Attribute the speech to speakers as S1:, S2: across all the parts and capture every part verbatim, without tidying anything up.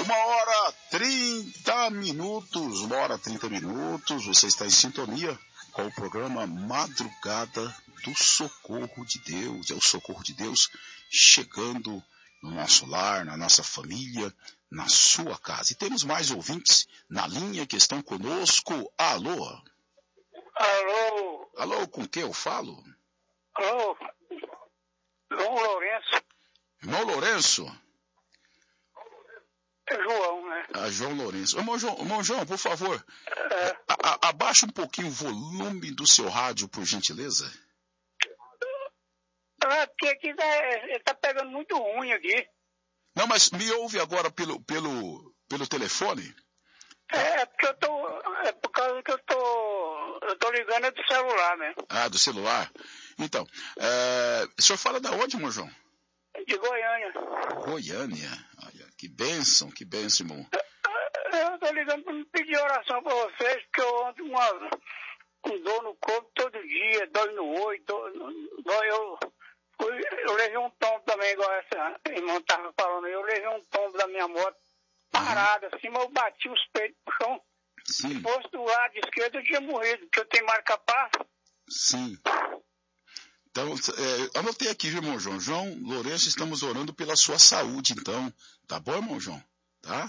S1: Uma hora trinta minutos, uma hora trinta minutos, você está em sintonia com o programa Madrugada do Socorro de Deus. É o Socorro de Deus chegando no nosso lar, na nossa família, na sua casa. E temos mais ouvintes na linha que estão conosco. Alô?
S2: Alô?
S1: Alô, com quem eu falo?
S2: Alô? João Lourenço?
S1: Irmão Lourenço?
S2: É João, né?
S1: Ah, João Lourenço. Irmão João, irmão João, por favor,
S2: É.
S1: a, a, abaixa um pouquinho o volume do seu rádio, por gentileza.
S2: Ah, porque aqui tá, ele tá pegando muito ruim aqui.
S1: Não, mas me ouve agora pelo, pelo, pelo telefone?
S2: É, é porque eu tô. É por causa que eu tô. Eu tô ligando do celular, né?
S1: Ah, do celular? Então, é, o senhor fala da onde, irmão João?
S2: De Goiânia.
S1: Goiânia. Olha, que bênção, que bênção, irmão.
S2: Eu tô ligando pra me pedir oração pra vocês, porque eu ando uma, com dor no corpo todo dia, dói no olho, dói, dói eu, fui, eu levei um tombo também, igual essa irmã tava falando, eu levei um tombo da minha moto parada, assim, mas eu bati os peitos no chão.
S1: Sim.
S2: Se fosse do lado esquerdo, eu tinha morrido, porque eu tenho marca-passo.
S1: Sim. Então, é, anotei aqui, viu, irmão João? João Lourenço, estamos orando pela sua saúde, então. Tá bom, irmão João? Tá?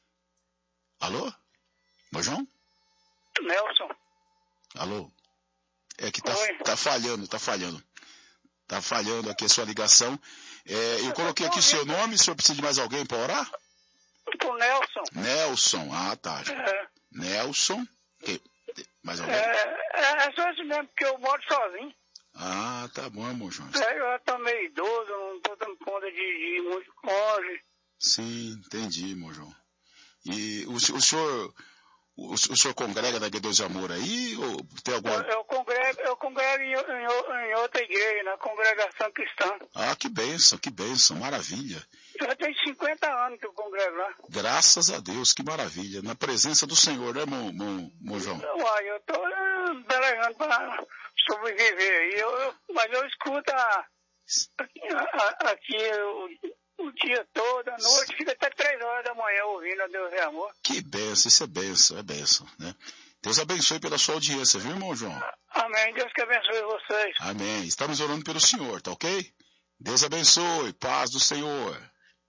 S1: Alô? Irmão João?
S2: Nelson.
S1: Alô? É que tá,
S2: Oi.
S1: tá falhando, tá falhando. Tá falhando aqui a sua ligação. É, eu coloquei aqui o seu nome, o senhor precisa de mais alguém para orar?
S2: Pro Nelson.
S1: Nelson, ah, tá.
S2: É,
S1: Nelson, que, mais alguém?
S2: é, é só isso mesmo, porque eu moro sozinho.
S1: Ah, tá bom, irmão João.
S2: É, eu já tô meio idoso, não tô dando conta de, de ir muito longe.
S1: Sim, entendi, irmão João. E o, o senhor, o, o senhor congrega da Deus de Amor aí, ou tem
S2: Eu,
S1: alguma...
S2: eu congrego, eu congrego em, em, em outra igreja, na congregação cristã.
S1: Ah, que bênção, que bênção, maravilha.
S2: Já tem cinquenta anos que eu congrego lá.
S1: Graças a Deus, que maravilha. Na presença do Senhor, né, irmão, irmão, irmão João?
S2: Uai, eu tô eh, pelejando para sobreviver aí, eu, eu, mas eu escuto a, a, aqui o, o dia todo, a noite, fica até três horas da manhã ouvindo a Deus é Amor.
S1: Que bênção, isso é bênção, é bênção, né? Deus abençoe pela sua audiência, viu, irmão João?
S2: Amém, Deus que abençoe vocês.
S1: Amém. Estamos orando pelo Senhor, tá ok? Deus abençoe, paz do Senhor.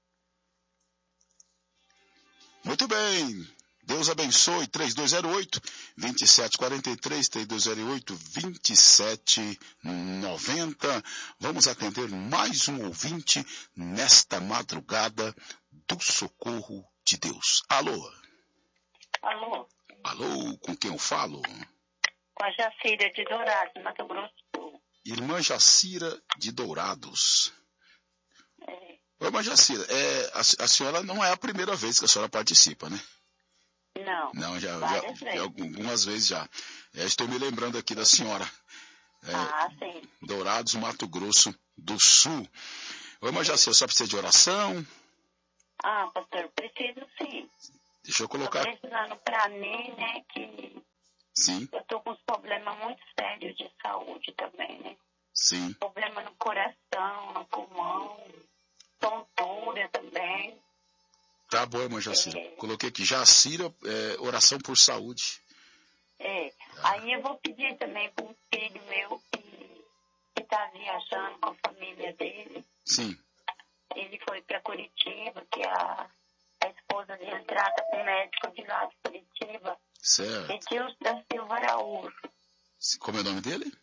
S1: Muito bem. Deus abençoe. três dois zero oito, dois sete quatro três, três dois zero oito, dois sete nove zero. Vamos atender mais um ouvinte nesta madrugada do Socorro de Deus. Alô?
S3: Alô?
S1: Alô, com quem eu falo?
S3: Com a Jacira de Dourados, Mato Grosso do Sul.
S1: Irmã Jacira de Dourados.
S3: É.
S1: Ô, irmã Jacira, é, a, a senhora não é a primeira vez que a senhora participa, né?
S3: Não,
S1: Não, já,
S3: várias
S1: já,
S3: vezes.
S1: já algumas vezes já. É, estou me lembrando aqui da senhora. É,
S3: Ah, sim.
S1: Dourados, Mato Grosso do Sul. Ô, irmã Jacira, só precisa de oração?
S3: Ah, pastor, preciso sim.
S1: Deixa eu
S3: Tô
S1: colocar.
S3: precisando pra mim, né, que
S1: Sim,
S3: eu tô com uns problemas muito sérios de saúde também, né?
S1: sim.
S3: Problema no coração, no pulmão, tontura também.
S1: Tá bom, irmã Jacira.
S3: É.
S1: Coloquei aqui, Jacira, é, oração por saúde.
S3: É.
S1: Tá.
S3: Aí eu vou pedir também para um filho meu que, que tá viajando com a família dele.
S1: Sim,
S3: Ele foi para Curitiba, que a, a esposa dele trata com o médico de lá de Curitiba,
S1: certo.
S3: Edilson da Silva Araújo.
S1: Como é o nome dele?